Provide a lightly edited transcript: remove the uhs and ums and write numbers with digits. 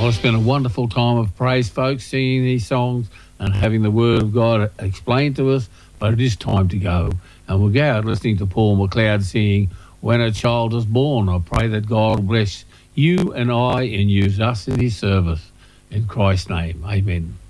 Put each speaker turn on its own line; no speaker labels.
Well, it's been a wonderful time of praise, folks, singing these songs and having the Word of God explained to us, but it is time to go. And we'll go out listening to Paul McLeod singing, When a Child is Born. I pray that God will bless you and I and use us in his service. In Christ's name, amen.